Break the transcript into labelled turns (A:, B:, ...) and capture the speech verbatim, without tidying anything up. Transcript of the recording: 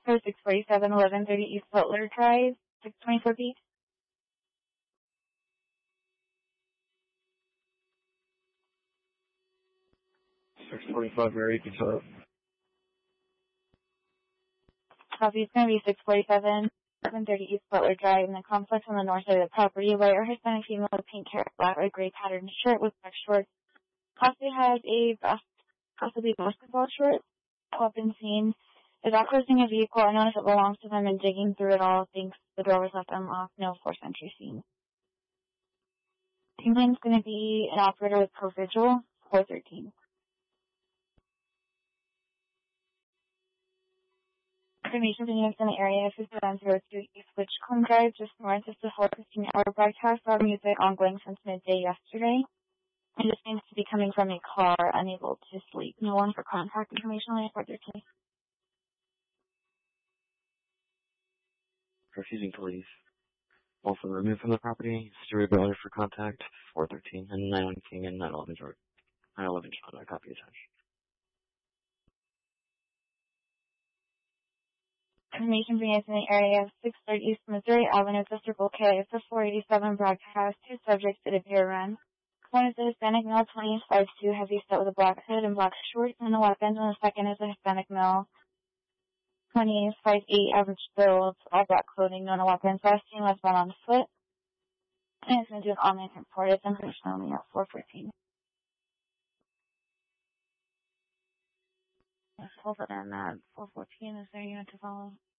A: for six forty-seven, eleven thirty East Butler Drive, six twenty-four B.
B: six forty-five, Mary, can tell.
A: Copy, it's going to be six forty-seven, eleven thirty East Butler Drive in the complex on the north side of the property. White or Hispanic female with pink hair, black or gray patterned shirt with black shorts. Possibly has a bas- possibly basketball shorts. Weapon seen. Is not closing a vehicle. I notice it belongs to them and digging through it all. Thinks the door was left unlocked. No forced entry seen. Team is going to be an operator with Provigil, four thirteen. Information being used in the area is around zero two East Witchcomb Drive, just north of the four fifteen hour broadcast. Our music ongoing since midday yesterday. It just seems to be coming from a car, unable to sleep. No one for contact information on four thirteen.
B: Refusing police. Also removed from the property. Stewart Butler for contact, four thirteen, and nine one King and nine eleven Jordan. nine eleven John, I copy attached.
A: Information being used in the area of six thirty East Missouri Avenue, the Circle K. It's a four eighty-seven broadcast. Two subjects that appear run. One is a Hispanic male, twenty-five two, heavy set with a black hood and black shorts and a weapon. And the second is a Hispanic male, twenty-five eight, average build, all black clothing, no weapons. Last seen was one on foot. And it's going to do an online report. It's information only at four fourteen. Let's hold it on that. four fourteen, is there a unit to follow?